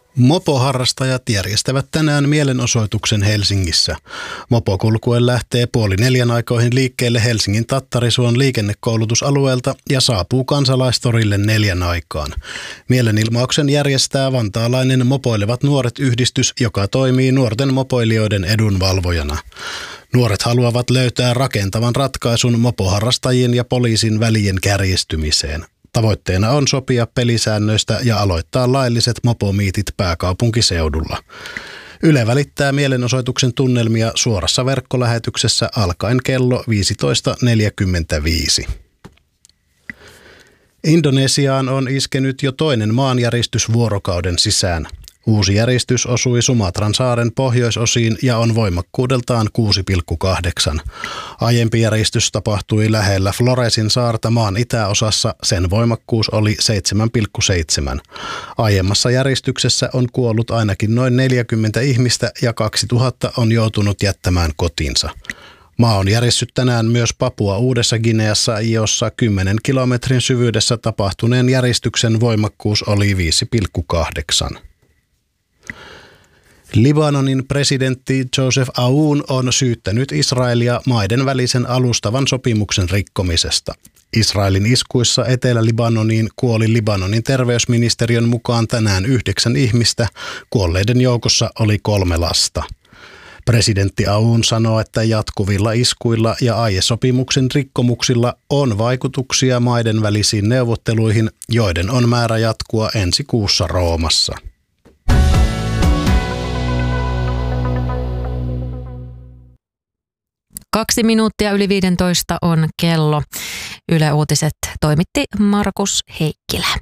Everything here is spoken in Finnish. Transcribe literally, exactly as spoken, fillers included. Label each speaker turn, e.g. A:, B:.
A: Mopoharrastajat järjestävät tänään mielenosoituksen Helsingissä. Mopokulkue lähtee puoli neljän aikoihin liikkeelle Helsingin Tattarisuon liikennekoulutusalueelta ja saapuu Kansalaistorille neljän aikaan. Mielenilmauksen järjestää vantaalainen Mopoilevat nuoret -yhdistys, joka toimii nuorten mopoilijoiden edunvalvojana. Nuoret haluavat löytää rakentavan ratkaisun mopoharrastajien ja poliisin välien kärjistymiseen. Tavoitteena on sopia pelisäännöistä ja aloittaa lailliset mopomiitit pääkaupunkiseudulla. Yle välittää mielenosoituksen tunnelmia suorassa verkkolähetyksessä alkaen kello viisitoista neljäkymmentäviisi. Indonesiaan on iskenyt jo toinen maanjäristys vuorokauden sisään. Uusi järistys osui Sumatran saaren pohjoisosiin ja on voimakkuudeltaan kuusi pilkku kahdeksan. Aiempi järistys tapahtui lähellä Floresin saarta maan itäosassa, sen voimakkuus oli seitsemän pilkku seitsemän. Aiemmassa järjestyksessä on kuollut ainakin noin neljäkymmentä ihmistä ja kaksituhatta on joutunut jättämään kotinsa. Maa on järissyt tänään myös Papua Uudessa Gineassa, jossa kymmenen kilometrin syvyydessä tapahtuneen järistyksen voimakkuus oli viisi pilkku kahdeksan. Libanonin presidentti Joseph Aoun on syyttänyt Israelia maiden välisen alustavan sopimuksen rikkomisesta. Israelin iskuissa Etelä-Libanoniin kuoli Libanonin terveysministeriön mukaan tänään yhdeksän ihmistä, kuolleiden joukossa oli kolme lasta. Presidentti Aoun sanoo, että jatkuvilla iskuilla ja aiesopimuksen rikkomuksilla on vaikutuksia maiden välisiin neuvotteluihin, joiden on määrä jatkua ensi kuussa Roomassa.
B: Kaksi minuuttia yli viidentoista on kello. Yle Uutiset toimitti Markus Heikkilä.